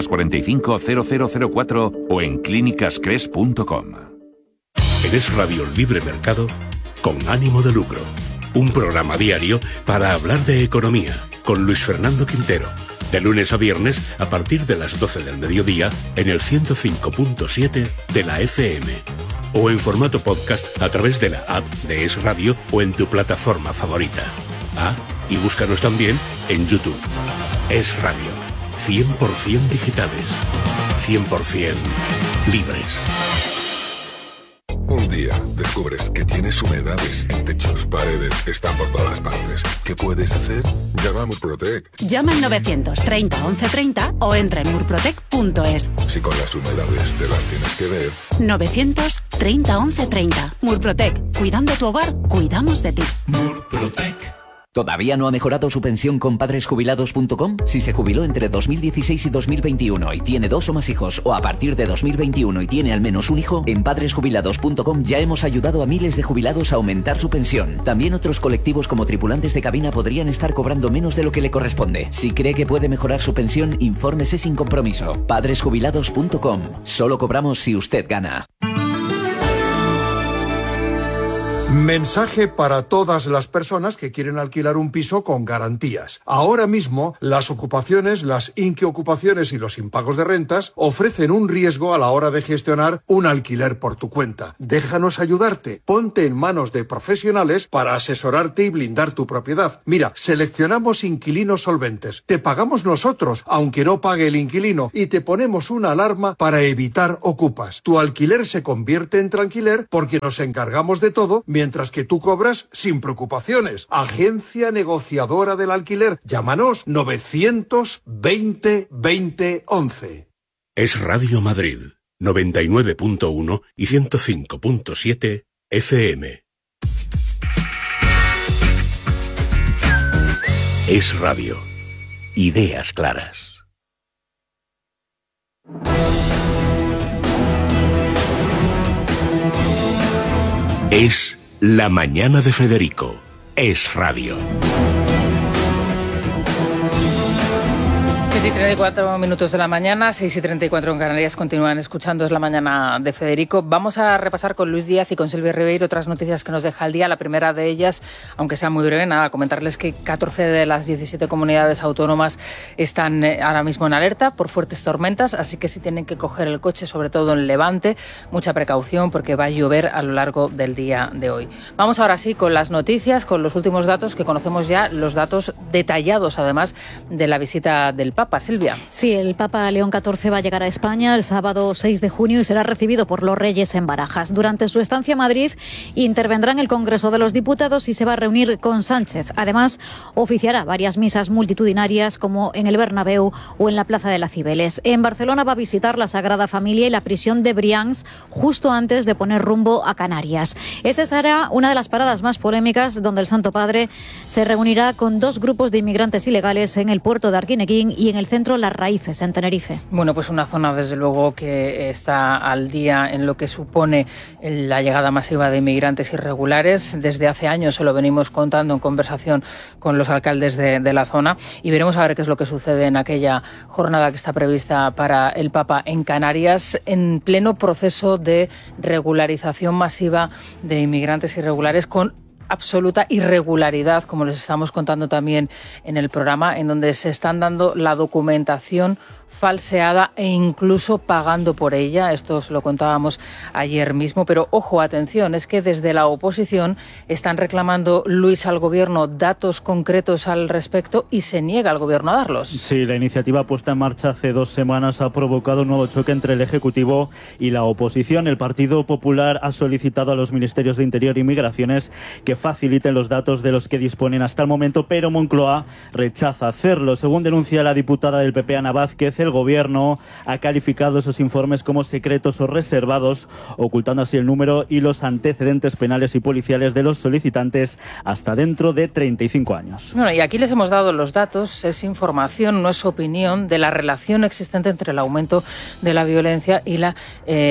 445 0004 o en clínicascres.com. En Es Radio Libre Mercado, con ánimo de lucro. Un programa diario para hablar de economía, con Luis Fernando Quintero, de lunes a viernes a partir de las 12 del mediodía en el 105.7 de la FM o en formato podcast a través de la app de Es Radio o en tu plataforma favorita. Ah, y búscanos también en YouTube. Es Radio, 100% digitales, 100% libres. Un día descubres que tienes humedades en techos, paredes, están por todas partes. ¿Qué puedes hacer? Llama a Murprotec. Llama al 930 1130 o entra en murprotec.es. Si con las humedades te las tienes que ver. 930 1130. Murprotec. Cuidando tu hogar, cuidamos de ti. Murprotec. ¿Todavía no ha mejorado su pensión con padresjubilados.com? Si se jubiló entre 2016 y 2021 y tiene 2 o más hijos, o a partir de 2021 y tiene al menos un hijo, en padresjubilados.com ya hemos ayudado a miles de jubilados a aumentar su pensión. También otros colectivos como tripulantes de cabina podrían estar cobrando menos de lo que le corresponde. Si cree que puede mejorar su pensión, infórmese sin compromiso. Padresjubilados.com. Solo cobramos si usted gana. Mensaje para todas las personas que quieren alquilar un piso con garantías. Ahora mismo, las ocupaciones, las inquiocupaciones y los impagos de rentas ofrecen un riesgo a la hora de gestionar un alquiler por tu cuenta. Déjanos ayudarte. Ponte en manos de profesionales para asesorarte y blindar tu propiedad. Mira, seleccionamos inquilinos solventes. Te pagamos nosotros, aunque no pague el inquilino, y te ponemos una alarma para evitar ocupas. Tu alquiler se convierte en tranquiler porque nos encargamos de todo, mientras que tú cobras sin preocupaciones. Agencia negociadora del alquiler. Llámanos 920 20 11. Es Radio Madrid, 99.1 y 105.7 FM. Es Radio. Ideas claras. Es La Mañana de Federico. Es Radio. 7:34 minutos de la mañana, 6:34 en Canarias. Continúan escuchando Es la Mañana de Federico. Vamos a repasar con Luis Díaz y con Silvia Ribeiro otras noticias que nos deja el día. La primera de ellas, aunque sea muy breve, nada, comentarles que 14 de las 17 comunidades autónomas están ahora mismo en alerta por fuertes tormentas, así que si tienen que coger el coche, sobre todo en Levante, mucha precaución porque va a llover a lo largo del día de hoy. Vamos ahora sí con las noticias, con los últimos datos que conocemos ya, los datos detallados además de la visita del Papa. Silvia. Sí, el Papa León XIV va a llegar a España el sábado 6 de junio y será recibido por los Reyes en Barajas. Durante su estancia en Madrid intervendrá en el Congreso de los Diputados y se va a reunir con Sánchez. Además, oficiará varias misas multitudinarias como en el Bernabéu o en la Plaza de las Cibeles. En Barcelona va a visitar la Sagrada Familia y la prisión de Brians justo antes de poner rumbo a Canarias. Esa será una de las paradas más polémicas donde el Santo Padre se reunirá con 2 grupos de inmigrantes ilegales en el puerto de Arguineguín y en el centro Las Raíces, en Tenerife. Bueno, pues una zona desde luego que está al día en lo que supone la llegada masiva de inmigrantes irregulares. Desde hace años se lo venimos contando en conversación con los alcaldes de la zona y veremos a ver qué es lo que sucede en aquella jornada que está prevista para el Papa en Canarias, en pleno proceso de regularización masiva de inmigrantes irregulares con absoluta irregularidad, como les estamos contando también en el programa, en donde se están dando la documentación falseada e incluso pagando por ella. Esto os lo contábamos ayer mismo, pero ojo, atención, es que desde la oposición están reclamando, Luis, al Gobierno datos concretos al respecto y se niega el Gobierno a darlos. Sí, la iniciativa puesta en marcha hace 2 semanas ha provocado un nuevo choque entre el Ejecutivo y la oposición. El Partido Popular ha solicitado a los Ministerios de Interior y Migraciones que faciliten los datos de los que disponen hasta el momento, pero Moncloa rechaza hacerlo. Según denuncia la diputada del PP, Ana Vázquez, el Gobierno ha calificado esos informes como secretos o reservados, ocultando así el número y los antecedentes penales y policiales de los solicitantes hasta dentro de 35 años. Bueno, y aquí les hemos dado los datos, es información, no es opinión, de la relación existente entre el aumento de la violencia y la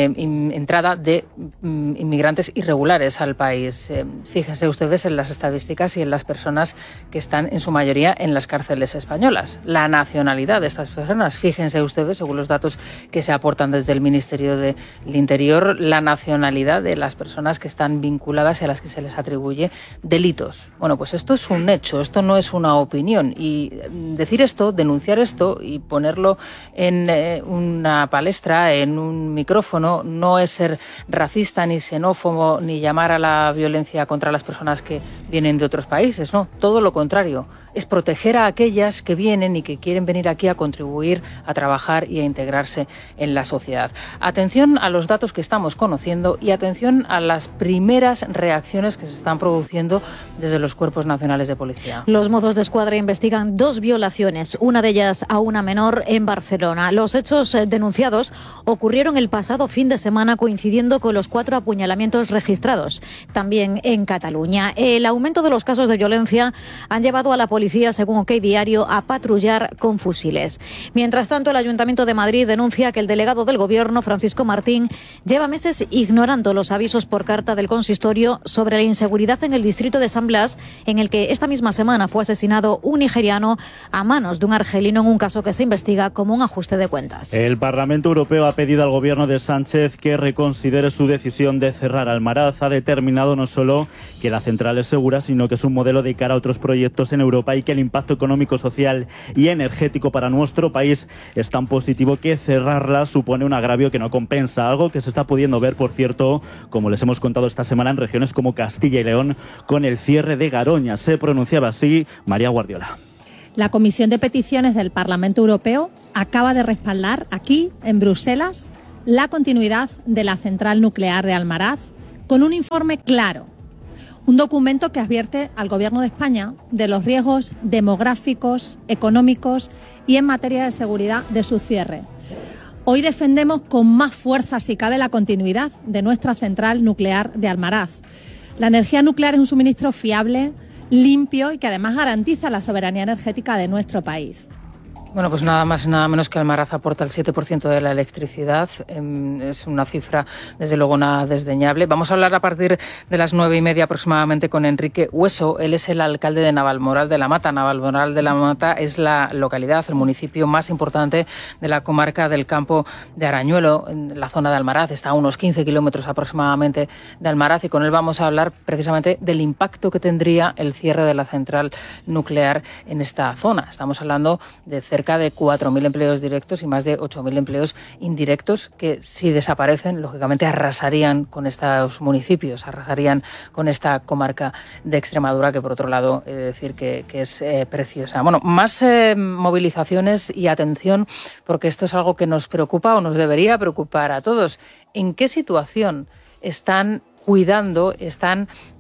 entrada de inmigrantes irregulares al país. Fíjense ustedes en las estadísticas y en las personas que están en su mayoría en las cárceles españolas. La nacionalidad de estas personas, fíjense ustedes, según los datos que se aportan desde el Ministerio del Interior, la nacionalidad de las personas que están vinculadas y a las que se les atribuye delitos. Bueno, pues esto es un hecho, esto no es una opinión. Y decir esto, denunciar esto y ponerlo en una palestra, en un micrófono, no es ser racista ni xenófobo ni llamar a la violencia contra las personas que vienen de otros países, no, todo lo contrario. Es proteger a aquellas que vienen y que quieren venir aquí a contribuir, a trabajar y a integrarse en la sociedad. Atención a los datos que estamos conociendo y atención a las primeras reacciones que se están produciendo desde los cuerpos nacionales de policía. Los Mossos d'Esquadra investigan 2 violaciones, una de ellas a una menor en Barcelona. Los hechos denunciados ocurrieron el pasado fin de semana, coincidiendo con los 4 apuñalamientos registrados también en Cataluña. El aumento de los casos de violencia han llevado a la policía, según OK Diario, a patrullar con fusiles. Mientras tanto, el Ayuntamiento de Madrid denuncia que el delegado del Gobierno, Francisco Martín, lleva meses ignorando los avisos por carta del consistorio sobre la inseguridad en el distrito de San Blas, en el que esta misma semana fue asesinado un nigeriano a manos de un argelino en un caso que se investiga como un ajuste de cuentas. El Parlamento Europeo ha pedido al Gobierno de Sánchez que reconsidere su decisión de cerrar Almaraz. Ha determinado no solo que la central es segura, sino que es un modelo de cara a otros proyectos en Europa y que el impacto económico, social y energético para nuestro país es tan positivo que cerrarla supone un agravio que no compensa, algo que se está pudiendo ver, por cierto, como les hemos contado esta semana, en regiones como Castilla y León, con el cierre de Garoña. Se pronunciaba así María Guardiola. La Comisión de Peticiones del Parlamento Europeo acaba de respaldar aquí, en Bruselas, la continuidad de la central nuclear de Almaraz con un informe claro. Un documento que advierte al Gobierno de España de los riesgos demográficos, económicos y en materia de seguridad de su cierre. Hoy defendemos con más fuerza, si cabe, la continuidad de nuestra central nuclear de Almaraz. La energía nuclear es un suministro fiable, limpio y que además garantiza la soberanía energética de nuestro país. Bueno, pues nada más y nada menos que Almaraz aporta el 7% de la electricidad. Es una cifra, desde luego, nada desdeñable. Vamos a hablar a partir de las 9:30 aproximadamente con Enrique Hueso. Él es el alcalde de Navalmoral de la Mata. Navalmoral de la Mata es la localidad, el municipio más importante de la comarca del Campo de Arañuelo, en la zona de Almaraz. Está a unos 15 kilómetros aproximadamente de Almaraz y con él vamos a hablar precisamente del impacto que tendría el cierre de la central nuclear en esta zona. Estamos hablando de cerca de 4.000 empleos directos y más de 8.000 empleos indirectos que, si desaparecen, lógicamente arrasarían con estos municipios, arrasarían con esta comarca de Extremadura, que por otro lado he de decir que es preciosa. Bueno, más movilizaciones y atención, porque esto es algo que nos preocupa o nos debería preocupar a todos. ¿En qué situación están cuidando, están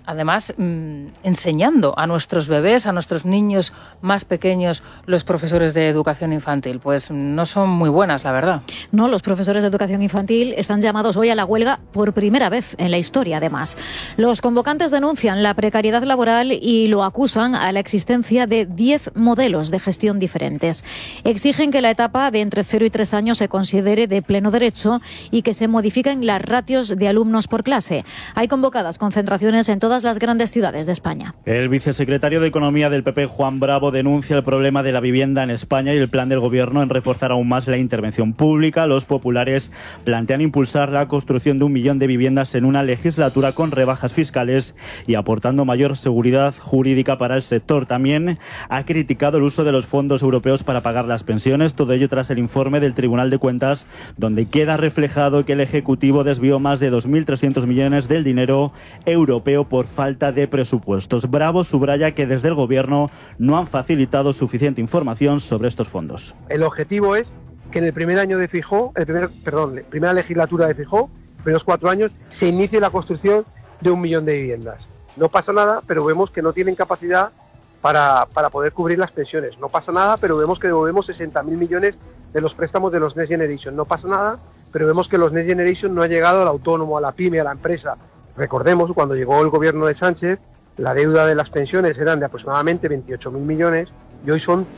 además enseñando a nuestros bebés, a nuestros niños más pequeños, los profesores de educación infantil? Pues no son muy buenas, la verdad. No, los profesores de educación infantil están llamados hoy a la huelga por primera vez en la historia, además. Los convocantes denuncian la precariedad laboral y lo acusan a la existencia de 10 modelos de gestión diferentes. Exigen que la etapa de entre 0 y 3 años se considere de pleno derecho y que se modifiquen las ratios de alumnos por clase. Hay convocadas concentraciones en todas las grandes ciudades de España. El vicesecretario de Economía del PP, Juan Bravo, denuncia el problema de la vivienda en España y el plan del Gobierno en reforzar aún más la intervención pública. Los populares plantean impulsar la construcción de 1 millón de viviendas en una legislatura con rebajas fiscales y aportando mayor seguridad jurídica para el sector. También ha criticado el uso de los fondos europeos para pagar las pensiones, todo ello tras el informe del Tribunal de Cuentas, donde queda reflejado que el Ejecutivo desvió más de 2.300 millones del dinero europeo por falta de presupuestos. Bravo subraya que desde el Gobierno no han facilitado suficiente información sobre estos fondos. El objetivo es que en el primer año de Feijóo, primera legislatura de Feijóo, primeros 4 años, se inicie la construcción de 1 millón de viviendas. No pasa nada, pero vemos que no tienen capacidad para poder cubrir las pensiones. No pasa nada, pero vemos que devolvemos 60.000 millones de los préstamos de los Next Generation. No pasa nada, pero vemos que los Next Generation no han llegado al autónomo, a la pyme, a la empresa. Recordemos, cuando llegó el gobierno de Sánchez, la deuda de las pensiones eran de aproximadamente 28.000 millones y hoy son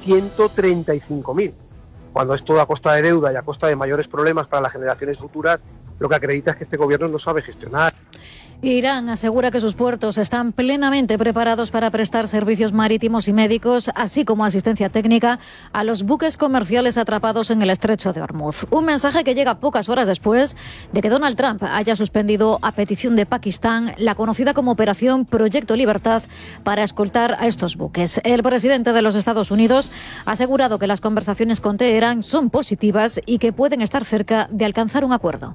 135.000. Cuando es todo a costa de deuda y a costa de mayores problemas para las generaciones futuras, lo que acredita es que este gobierno no sabe gestionar. Irán asegura que sus puertos están plenamente preparados para prestar servicios marítimos y médicos, así como asistencia técnica a los buques comerciales atrapados en el estrecho de Hormuz. Un mensaje que llega pocas horas después de que Donald Trump haya suspendido, a petición de Pakistán, la conocida como Operación Proyecto Libertad para escoltar a estos buques. El presidente de los Estados Unidos ha asegurado que las conversaciones con Teherán son positivas y que pueden estar cerca de alcanzar un acuerdo.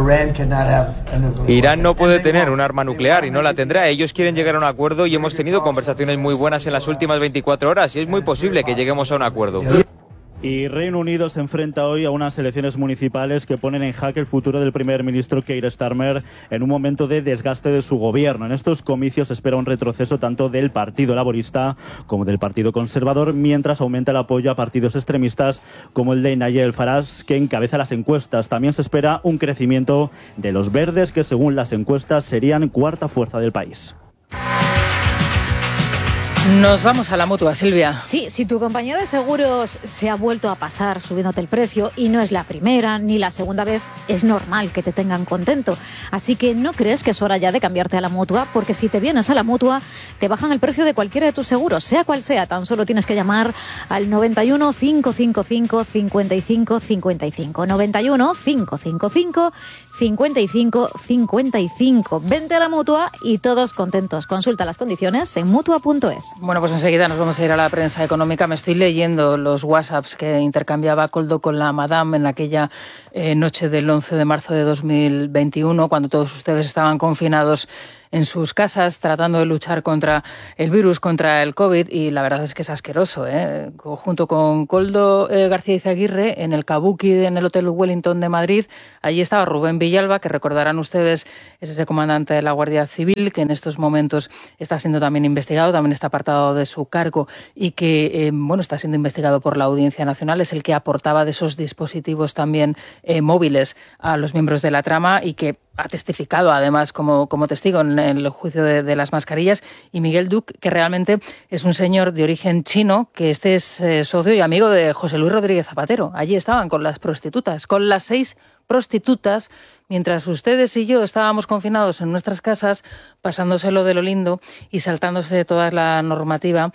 Irán no puede tener un arma nuclear y no la tendrá. Ellos quieren llegar a un acuerdo y hemos tenido conversaciones muy buenas en las últimas 24 horas y es muy posible que lleguemos a un acuerdo. Y Reino Unido se enfrenta hoy a unas elecciones municipales que ponen en jaque el futuro del primer ministro Keir Starmer en un momento de desgaste de su gobierno. En estos comicios se espera un retroceso tanto del Partido Laborista como del Partido Conservador, mientras aumenta el apoyo a partidos extremistas como el de Nigel Farage, que encabeza las encuestas. También se espera un crecimiento de los Verdes, que según las encuestas serían cuarta fuerza del país. Nos vamos a la Mutua, Silvia. Sí, si tu compañía de seguros se ha vuelto a pasar subiéndote el precio y no es la primera ni la segunda vez, es normal que te tengan contento. Así que no crees que es hora ya de cambiarte a la Mutua, porque si te vienes a la Mutua te bajan el precio de cualquiera de tus seguros, sea cual sea. Tan solo tienes que llamar al 91 555 55 55. 91 555 55 55. Vente a la Mutua y todos contentos. Consulta las condiciones en mutua.es. Bueno, pues enseguida nos vamos a ir a la prensa económica. Me estoy leyendo los WhatsApps que intercambiaba Koldo con la Madame en aquella noche del 11 de marzo de 2021, cuando todos ustedes estaban confinados en sus casas tratando de luchar contra el virus, contra el COVID, y la verdad es que es asqueroso, ¿eh? Junto con Koldo García Izaguirre, en el Kabuki, en el Hotel Wellington de Madrid, allí estaba Rubén Villalba, que recordarán ustedes, es ese comandante de la Guardia Civil, que en estos momentos está siendo también investigado, también está apartado de su cargo, y que, está siendo investigado por la Audiencia Nacional. Es el que aportaba de esos dispositivos también móviles a los miembros de la trama y que ha testificado además como testigo en el juicio de las mascarillas, y Miguel Duc, que realmente es un señor de origen chino, que este es socio y amigo de José Luis Rodríguez Zapatero. Allí estaban con las prostitutas, con las 6 prostitutas, mientras ustedes y yo estábamos confinados en nuestras casas, pasándoselo de lo lindo y saltándose de toda la normativa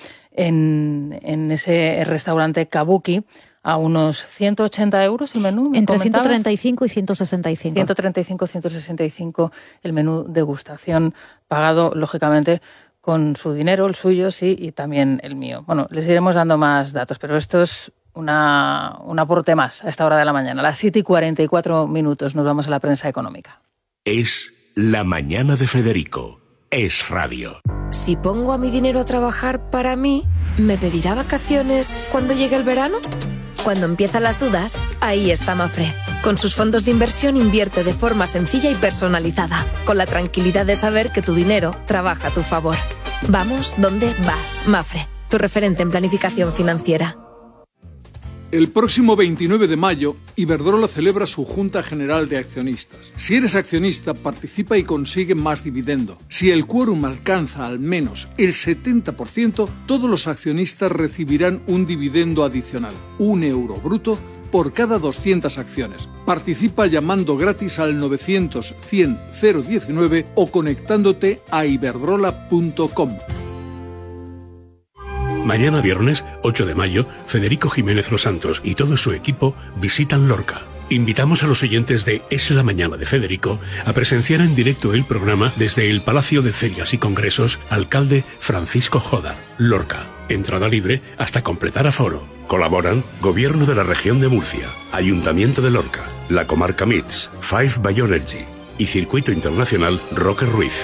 en ese restaurante Kabuki, a unos 180 euros el menú. Entre 135 y 165. 135, 165 el menú degustación, pagado, lógicamente, con su dinero, el suyo, sí, y también el mío. Bueno, les iremos dando más datos, pero esto es un aporte más a esta hora de la mañana. A las 7:44 nos vamos a la prensa económica. Es La Mañana de Federico. Es radio. Si pongo a mi dinero a trabajar para mí, ¿me pedirá vacaciones cuando llegue el verano? Cuando empiezan las dudas, ahí está Mapfre. Con sus fondos de inversión invierte de forma sencilla y personalizada, con la tranquilidad de saber que tu dinero trabaja a tu favor. Vamos donde vas, Mapfre, tu referente en planificación financiera. El próximo 29 de mayo, Iberdrola celebra su Junta General de Accionistas. Si eres accionista, participa y consigue más dividendo. Si el quórum alcanza al menos el 70%, todos los accionistas recibirán un dividendo adicional, €1 bruto, por cada 200 acciones. Participa llamando gratis al 900 100 019 o conectándote a iberdrola.com. Mañana viernes, 8 de mayo, Federico Jiménez Los Santos y todo su equipo visitan Lorca. Invitamos a los oyentes de Es la Mañana de Federico a presenciar en directo el programa desde el Palacio de Ferias y Congresos Alcalde Francisco Joda, Lorca. Entrada libre hasta completar aforo. Colaboran Gobierno de la Región de Murcia, Ayuntamiento de Lorca, la Comarca MITS, Five Bioenergy y Circuito Internacional Roque Ruiz.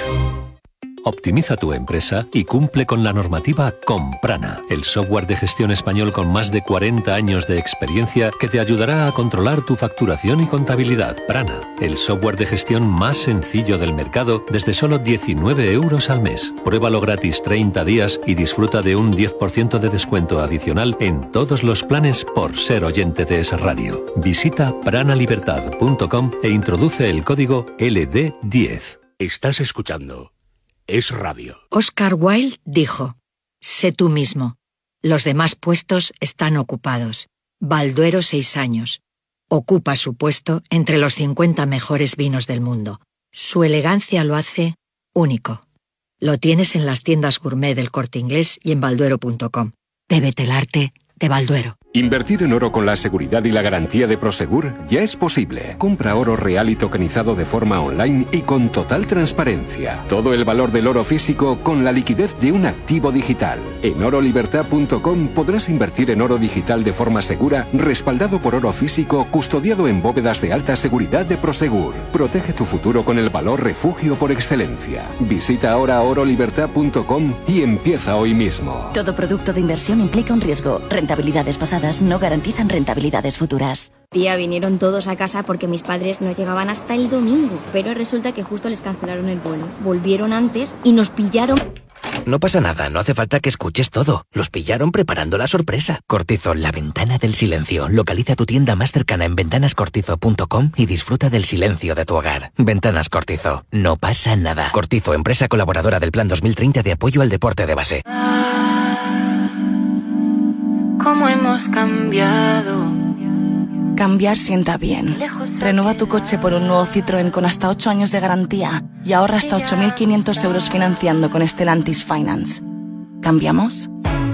Optimiza tu empresa y cumple con la normativa con Prana, el software de gestión español con más de 40 años de experiencia que te ayudará a controlar tu facturación y contabilidad. Prana, el software de gestión más sencillo del mercado desde solo 19 € al mes. Pruébalo gratis 30 días y disfruta de un 10% de descuento adicional en todos los planes por ser oyente de Es Radio. Visita pranalibertad.com e introduce el código LD10. Estás escuchando Es Radio. Oscar Wilde dijo: sé tú mismo. Los demás puestos están ocupados. Balduero 6 años. Ocupa su puesto entre los 50 mejores vinos del mundo. Su elegancia lo hace único. Lo tienes en las tiendas gourmet del Corte Inglés y en balduero.com. Bébete el arte de Balduero. Invertir en oro con la seguridad y la garantía de Prosegur ya es posible. Compra oro real y tokenizado de forma online y con total transparencia. Todo el valor del oro físico con la liquidez de un activo digital. En orolibertad.com podrás invertir en oro digital de forma segura, respaldado por oro físico, custodiado en bóvedas de alta seguridad de Prosegur. Protege tu futuro con el valor refugio por excelencia. Visita ahora orolibertad.com y empieza hoy mismo. Todo producto de inversión implica un riesgo. Rentabilidades pasadas no garantizan rentabilidades futuras. Tía, vinieron todos a casa porque mis padres no llegaban hasta el domingo, pero resulta que justo les cancelaron el vuelo. Volvieron antes y nos pillaron. No pasa nada, no hace falta que escuches todo. Los pillaron preparando la sorpresa. Cortizo, la ventana del silencio. Localiza tu tienda más cercana en ventanascortizo.com y disfruta del silencio de tu hogar. Ventanas Cortizo, no pasa nada. Cortizo, empresa colaboradora del Plan 2030 de apoyo al deporte de base. ¿Cómo hemos cambiado? Cambiar sienta bien. Renueva tu coche por un nuevo Citroën con hasta 8 años de garantía y ahorra hasta 8.500 € financiando con Stellantis Finance. ¿Cambiamos?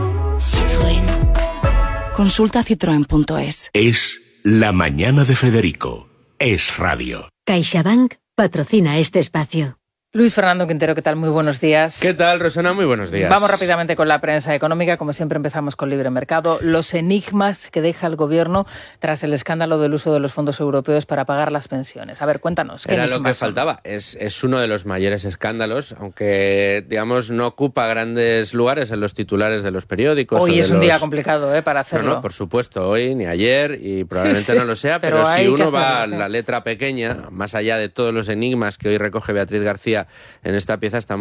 Citroën. Consulta citroen.es. Es la mañana de Federico. Es Radio. CaixaBank patrocina este espacio. Luis Fernando Quintero, ¿qué tal? Muy buenos días. ¿Qué tal, Rosana? Muy buenos días. Vamos rápidamente con la prensa económica. Como siempre, empezamos con Libre Mercado. Los enigmas que deja el Gobierno tras el escándalo del uso de los fondos europeos para pagar las pensiones. A ver, cuéntanos. Era lo que faltaba. Es uno de los mayores escándalos, aunque, digamos, no ocupa grandes lugares en los titulares de los periódicos. Hoy es un día complicado para hacerlo. No, por supuesto, hoy ni ayer y probablemente no lo sea, pero si uno va a la letra pequeña, más allá de todos los enigmas que hoy recoge Beatriz García en esta pieza, estamos